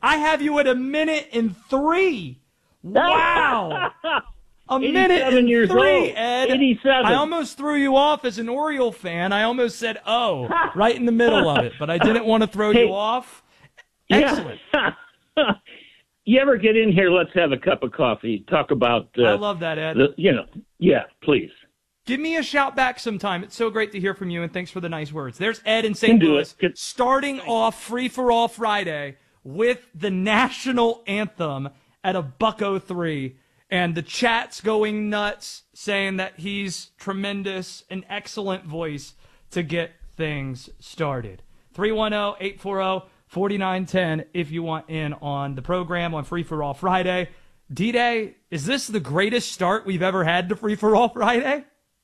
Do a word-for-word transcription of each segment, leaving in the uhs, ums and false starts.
I have you at a minute and three. Wow. A minute and years three, old. Ed. eighty-seven. I almost threw you off as an Oriole fan. I almost said, oh, right in the middle of it, but I didn't want to throw Hey, you off. Excellent. Yeah. You ever get in here, let's have a cup of coffee, talk about... Uh, I love that, Ed. The, you know, yeah, please. Give me a shout back sometime. It's so great to hear from you, and thanks for the nice words. There's Ed in Saint Louis, starting off Free for All Friday with the national anthem at a buck oh three, and the chat's going nuts, saying that he's tremendous, an excellent voice to get things started. three one zero, eight four zero, four nine one zero if you want in on the program on Free for All Friday. D-Day, is this the greatest start we've ever had to Free for All Friday?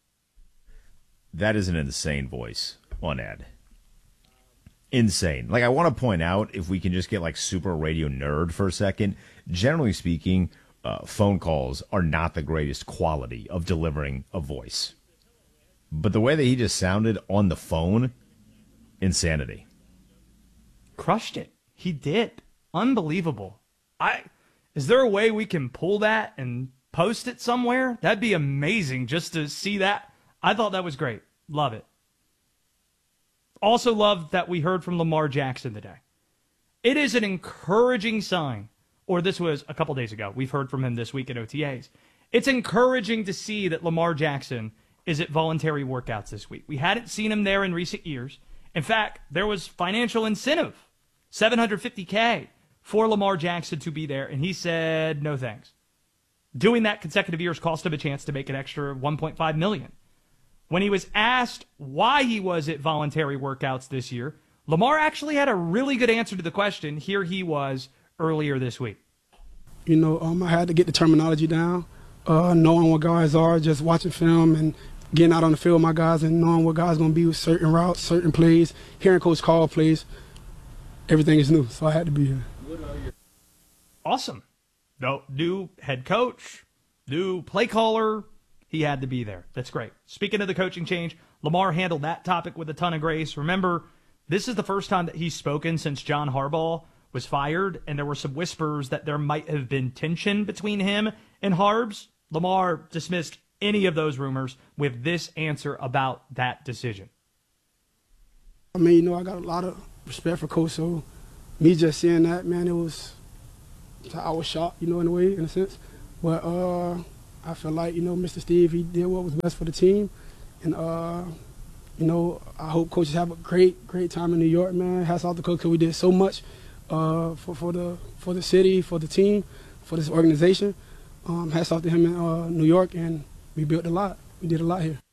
That is an insane voice on Ed. Insane. Like, I want to point out, if we can just get, like, super radio nerd for a second, generally speaking, uh, phone calls are not the greatest quality of delivering a voice. But the way that he just sounded on the phone, insanity. Crushed it. He did. Unbelievable. I is there a way we can pull that and post it somewhere? That'd be amazing just to see that. I thought that was great. Love it. Also love that we heard from Lamar Jackson today. It is an encouraging sign, or this was a couple days ago. We've heard from him this week at O T As. It's encouraging to see that Lamar Jackson is at voluntary workouts this week. We hadn't seen him there in recent years. In fact, there was financial incentive, seven hundred fifty thousand dollars for Lamar Jackson to be there, and he said no thanks. Doing that consecutive years cost him a chance to make an extra one point five million dollars. When he was asked why he was at voluntary workouts this year, Lamar actually had a really good answer to the question. Here he was earlier this week. You know, um, I had to get the terminology down, uh, knowing what guys are, just watching film and getting out on the field with my guys and knowing what guys going to be with certain routes, certain plays, hearing Coach call plays. Everything is new, so I had to be here. Awesome. No, new head coach, new play caller. He had to be there. That's great. Speaking of the coaching change, Lamar handled that topic with a ton of grace. Remember, this is the first time that he's spoken since John Harbaugh was fired, and there were some whispers that there might have been tension between him and Harbs. Lamar dismissed any of those rumors with this answer about that decision. I mean, you know, I got a lot of respect for Coach, so me just seeing that, man, it was, I was shocked, you know, in a way, in a sense. But uh, I feel like, you know, Mister Steve, he did what was best for the team. And, uh, you know, I hope coaches have a great, great time in New York, man. Hats off to Coach, because we did so much uh, for, for, the, for the city, for the team, for this organization. Um, hats off to him in uh, New York, and we built a lot. We did a lot here.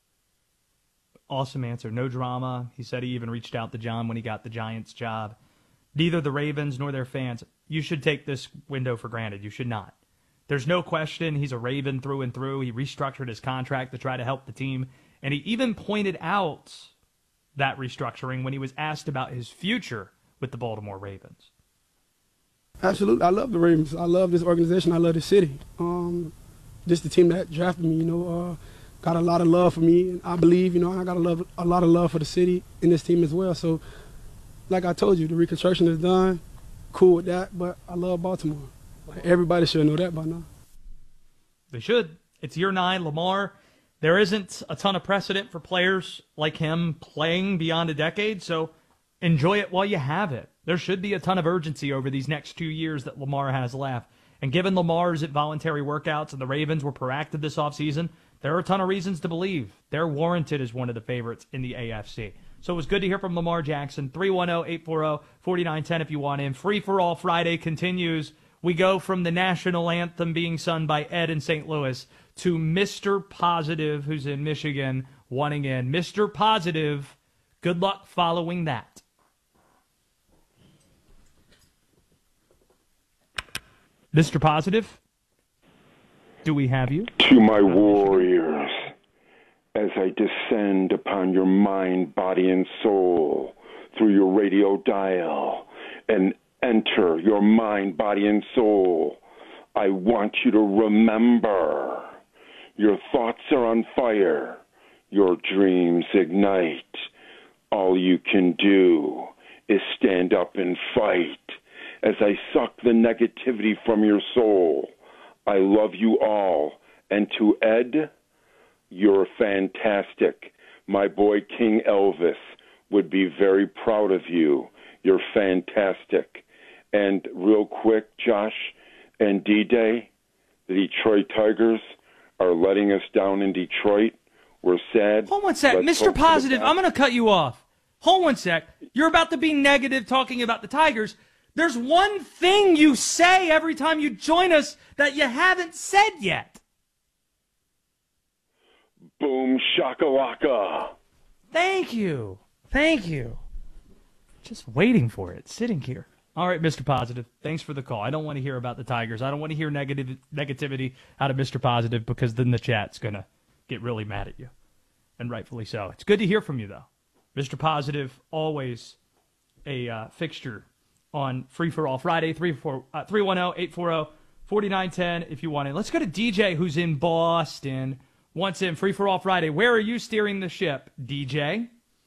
Awesome answer. No drama. He said he even reached out to John when he got the Giants job. Neither the Ravens nor their fans, you should take this window for granted. You should not. There's no question he's a Raven through and through. He restructured his contract to try to help the team, and he even pointed out that restructuring when he was asked about his future with the Baltimore Ravens. Absolutely. I love the Ravens. I love this organization. I love the city. Um, this is the team that drafted me, you know, uh, got a lot of love for me. And I believe, you know, I got a, love, a lot of love for the city and this team as well. So, like I told you, the reconstruction is done. Cool with that, but I love Baltimore. Everybody should know that by now. They should. It's year nine. Lamar, there isn't a ton of precedent for players like him playing beyond a decade, so enjoy it while you have it. There should be a ton of urgency over these next two years that Lamar has left. And given Lamar's at voluntary workouts and the Ravens were proactive this offseason, there are a ton of reasons to believe they're warranted as one of the favorites in the A F C. So it was good to hear from Lamar Jackson. three one zero, eight four zero, four nine one zero if you want in. Free for All Friday continues. We go from the national anthem being sung by Ed in Saint Louis to Mister Positive, who's in Michigan, wanting in. Mister Positive, good luck following that. Mister Positive, do we have you? To my warriors, as I descend upon your mind, body, and soul through your radio dial and enter your mind, body, and soul, I want you to remember your thoughts are on fire, your dreams ignite. All you can do is stand up and fight as I suck the negativity from your soul. I love you all. And to Ed, you're fantastic. My boy King Elvis would be very proud of you. You're fantastic. And real quick, Josh and D-Day, the Detroit Tigers are letting us down in Detroit. We're sad. Hold one sec. Let's Mister hope for the Positive, best. I'm going to cut you off. Hold one sec. You're about to be negative talking about the Tigers. There's one thing you say every time you join us that you haven't said yet. Boom shakalaka. Thank you. Thank you. Just waiting for it, sitting here. All right, Mister Positive, thanks for the call. I don't want to hear about the Tigers. I don't want to hear negative negativity out of Mister Positive because then the chat's going to get really mad at you, and rightfully so. It's good to hear from you, though. Mister Positive, always a uh, fixture on Free For All Friday, three one zero, eight four zero, four nine one zero if you want it. Let's go to D J, who's in Boston. Once in Free For All Friday. Where are you steering the ship, D J?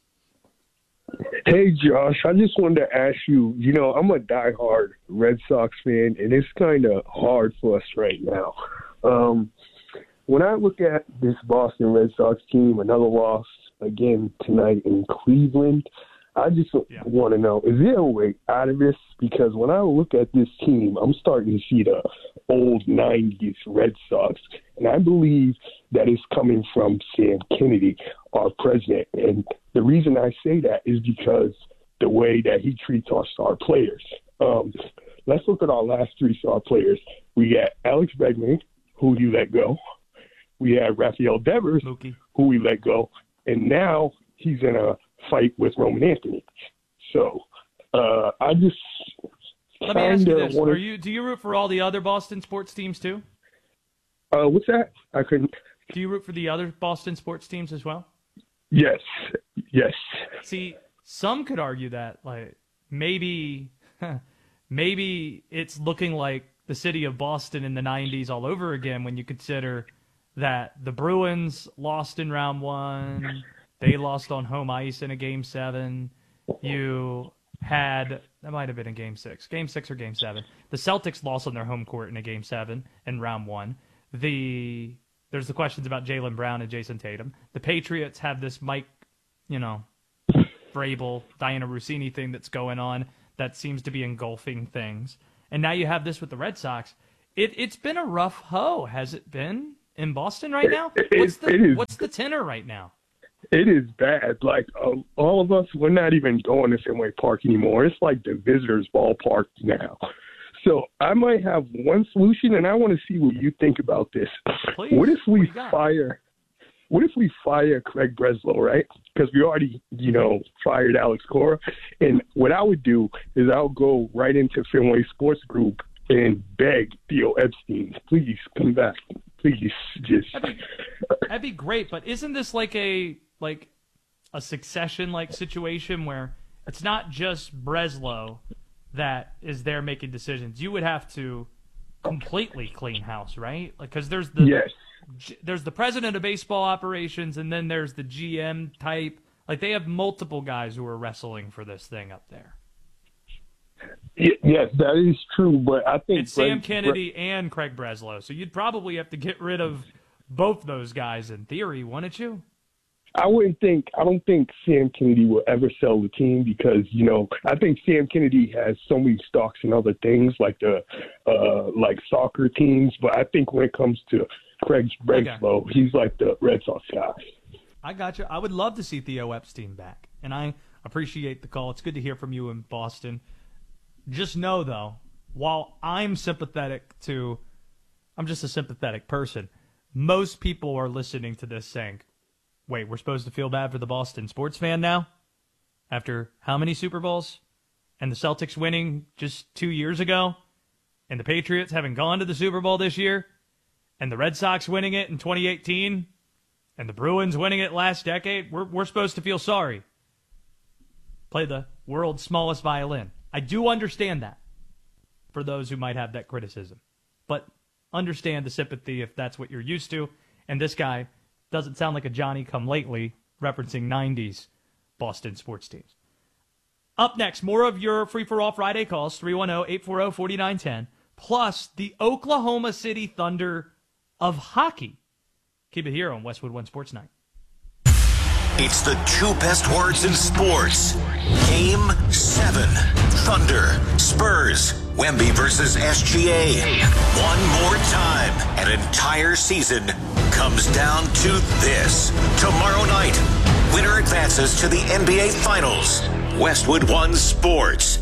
Hey, Josh, I just wanted to ask you, you know, I'm a diehard Red Sox fan, and it's kind of hard for us right now. Um, when I look at this Boston Red Sox team, another loss again tonight in Cleveland, I just Yeah. want to know, is there a way out of this? Because when I look at this team, I'm starting to see the old nineties Red Sox, and I believe that is coming from Sam Kennedy, our president. And the reason I say that is because the way that he treats our star players. Um, let's look at our last three star players. We got Alex Bregman, who you let go. We had Rafael Devers, Mookie. who we let go. And now he's in a fight with Roman Anthony. So uh, I just Let me ask you kinda this. wanna- Are you, do you root for all the other Boston sports teams, too? Uh, what's that? I couldn't. Do you root for the other Boston sports teams as well? Yes, yes. See, some could argue that, like, maybe, maybe it's looking like the city of Boston in the nineties all over again when you consider that the Bruins lost in round one, they lost on home ice in a game seven. You had, that might have been in game six, game six or game seven. The Celtics lost on their home court in a game seven in round one. The There's the questions about Jaylen Brown and Jason Tatum. The Patriots have this Mike, you know, Vrabel, Diana Rossini thing that's going on that seems to be engulfing things. And now you have this with the Red Sox. It, it's been a rough hoe, has it been, in Boston right now? It- What's it the is. What's the tenor right now? It is bad. Like, um, all of us, we're not even going to Fenway Park anymore. It's like the visitors' ballpark now. So I might have one solution, and I want to see what you think about this. Please. What if What we you got? fire? What if we fire Craig Breslow, right? Because we already, you know, fired Alex Cora. And what I would do is I'll go right into Fenway Sports Group and beg Theo Epstein, please come back. Please, just. That'd be, that'd be great, but isn't this like a like a succession like situation where it's not just Breslow that is there making decisions? You would have to completely clean house, right? Like, because there's the Yes. G- there's the president of baseball operations, and then there's the G M type. Like, they have multiple guys who are wrestling for this thing up there. Y- Yes, that is true, but I think It's Sam Brett- Kennedy and Craig Breslow, so you'd probably have to get rid of both those guys in theory, wouldn't you? I wouldn't think. I don't think Sam Kennedy will ever sell the team because you know I think Sam Kennedy has so many stocks in other things like the uh, like soccer teams, but I think when it comes to Craig Breslow, he's like the Red Sox guy. I got you. I would love to see Theo Epstein back, and I appreciate the call. It's good to hear from you in Boston. Just know, though, while I'm sympathetic to, I'm just a sympathetic person, most people are listening to this saying, wait, we're supposed to feel bad for the Boston sports fan now? After how many Super Bowls? And the Celtics winning just two years ago? And the Patriots having gone to the Super Bowl this year? And the Red Sox winning it in twenty eighteen? And the Bruins winning it last decade? We're, we're supposed to feel sorry. Play the world's smallest violin. I do understand that for those who might have that criticism. But understand the sympathy if that's what you're used to. And this guy doesn't sound like a Johnny-come-lately referencing nineties Boston sports teams. Up next, more of your Free For All Friday calls, three one zero, eight four zero, four nine one zero, plus the Oklahoma City Thunder of hockey. Keep it here on Westwood One Sports Night. It's the two best words in sports. Game seven. Thunder, Spurs, Wemby versus S G A. One more time. An entire season comes down to this. Tomorrow night, winner advances to the N B A Finals. Westwood One Sports.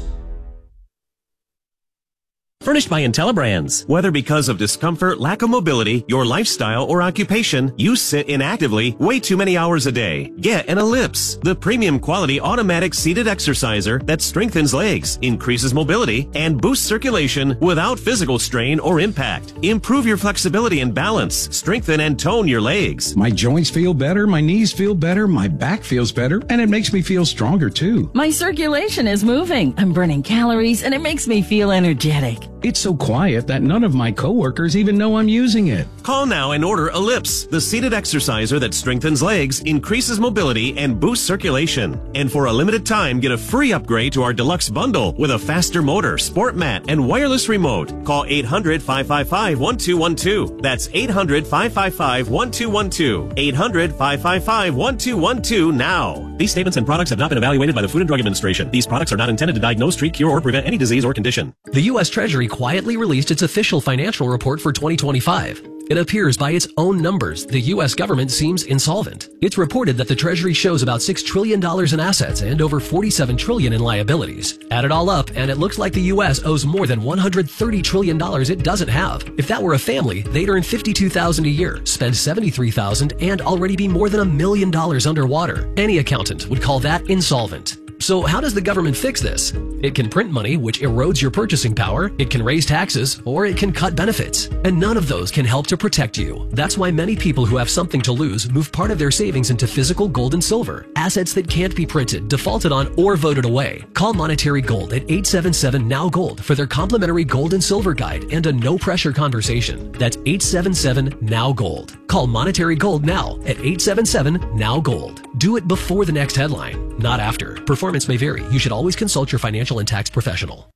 Furnished by IntelliBrands. Whether because of discomfort, lack of mobility, your lifestyle, or occupation, you sit inactively way too many hours a day. Get an Ellipse, the premium quality automatic seated exerciser that strengthens legs, increases mobility, and boosts circulation without physical strain or impact. Improve your flexibility and balance, strengthen and tone your legs. My joints feel better, my knees feel better, my back feels better, and it makes me feel stronger too. My circulation is moving. I'm burning calories, and it makes me feel energetic. It's so quiet that none of my coworkers even know I'm using it. Call now and order Ellipse, the seated exerciser that strengthens legs, increases mobility, and boosts circulation. And for a limited time, get a free upgrade to our deluxe bundle with a faster motor, sport mat, and wireless remote. Call eight hundred, five five five, one two one two. That's eight hundred, five five five, one two one two. eight hundred, five five five, one two one two now. These statements and products have not been evaluated by the Food and Drug Administration. These products are not intended to diagnose, treat, cure, or prevent any disease or condition. The U S Treasury quietly released its official financial report for twenty twenty-five. It appears by its own numbers, the U S government seems insolvent. It's reported that the Treasury shows about six trillion dollars in assets and over forty-seven trillion dollars in liabilities. Add it all up, and it looks like the U S owes more than one hundred thirty trillion dollars it doesn't have. If that were a family, they'd earn fifty-two thousand dollars a year, spend seventy-three thousand dollars, and already be more than a million dollars underwater. Any accountant would call that insolvent. So how does the government fix this? It can print money, which erodes your purchasing power, it can raise taxes, or it can cut benefits. And none of those can help to protect you. That's why many people who have something to lose move part of their savings into physical gold and silver, assets that can't be printed, defaulted on, or voted away. Call Monetary Gold at eight seven seven, N O W Gold for their complimentary gold and silver guide and a no-pressure conversation. That's eight seven seven, N O W Gold. Call Monetary Gold now at eight seven seven, N O W Gold. Do it before the next headline, not after. Performance may vary. You should always consult your financial and tax professional.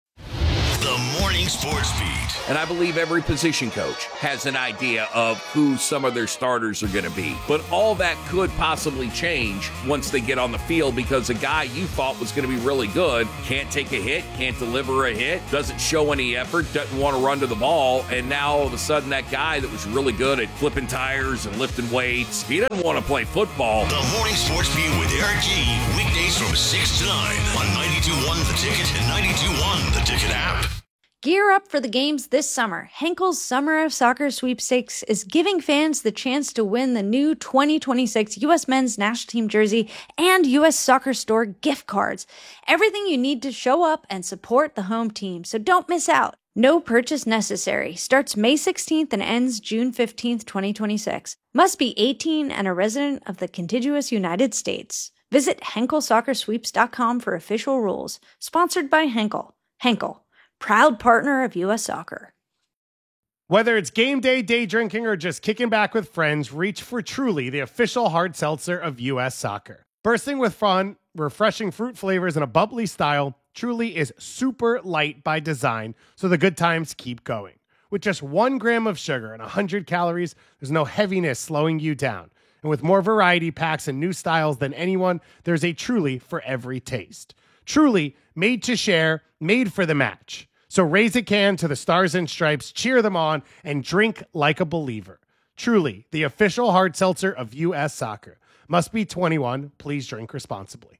The Morning Sports Beat. And I believe every position coach has an idea of who some of their starters are going to be. But all that could possibly change once they get on the field, because a guy you thought was going to be really good can't take a hit, can't deliver a hit, doesn't show any effort, doesn't want to run to the ball. And now all of a sudden that guy that was really good at flipping tires and lifting weights, he doesn't want to play football. The Morning Sports Beat with Eric G. Weekdays from six to nine on ninety-two point one The Ticket and ninety-two point one The Ticket app. Gear up for the games this summer. Henkel's Summer of Soccer Sweepstakes is giving fans the chance to win the new twenty twenty-six U S Men's National Team jersey and U S Soccer Store gift cards. Everything you need to show up and support the home team, so don't miss out. No purchase necessary. Starts May sixteenth and ends June fifteenth, twenty twenty-six. Must be eighteen and a resident of the contiguous United States. Visit Henkel Soccer Sweeps dot com for official rules. Sponsored by Henkel. Henkel, proud partner of U S Soccer. Whether it's game day, day drinking, or just kicking back with friends, reach for Truly, the official hard seltzer of U S Soccer. Bursting with fun, refreshing fruit flavors, and a bubbly style, Truly is super light by design, so the good times keep going. With just one gram of sugar and one hundred calories, there's no heaviness slowing you down. And with more variety packs and new styles than anyone, there's a Truly for every taste. Truly, made to share, made for the match. So raise a can to the Stars and Stripes, cheer them on, and drink like a believer. Truly, the official hard seltzer of U S Soccer. Must be twenty-one. Please drink responsibly.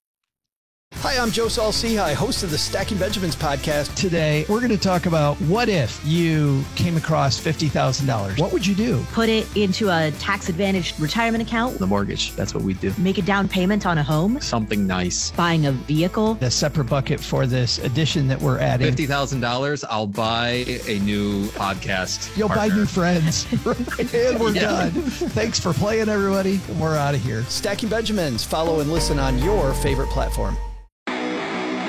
Hi, I'm Joe Saul-Sehy, host of the Stacking Benjamins podcast. Today, we're going to talk about what if you came across fifty thousand dollars. What would you do? Put it into a tax-advantaged retirement account. The mortgage, that's what we do. Make a down payment on a home. Something nice. Buying a vehicle. A separate bucket for this addition that we're adding. fifty thousand dollars, I'll buy a new podcast You'll partner. buy new friends. And we're yeah. done. Thanks for playing, everybody. And we're out of here. Stacking Benjamins. Follow and listen on your favorite platform.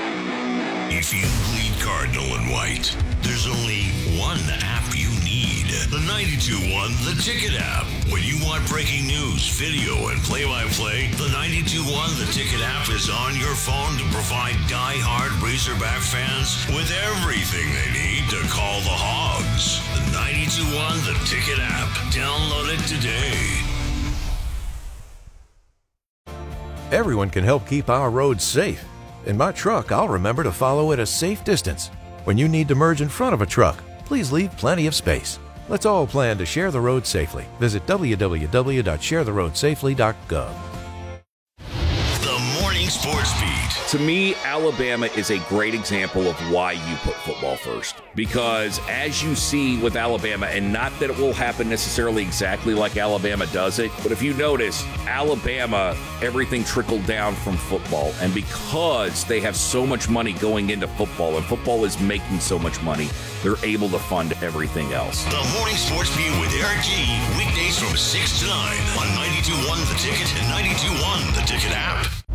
If you bleed Cardinal and White, there's only one app you need. the ninety-two one The Ticket app. When you want breaking news, video, and play-by-play, the ninety-two one The Ticket app is on your phone to provide die-hard Razorback fans with everything they need to call the Hogs. The ninety-two one The Ticket app. Download it today. Everyone can help keep our roads safe. In my truck, I'll remember to follow at a safe distance. When you need to merge in front of a truck, please leave plenty of space. Let's all plan to share the road safely. Visit w w w dot share the road safely dot gov. The Morning Sports Beat. To me, Alabama is a great example of why you put football first. Because as you see with Alabama, and not that it will happen necessarily exactly like Alabama does it, but if you notice, Alabama, everything trickled down from football. And because they have so much money going into football, and football is making so much money, they're able to fund everything else. The Morning Sports Beat with Eric G. Weekdays from six to nine on ninety-two point one The Ticket and ninety-two point one The Ticket app.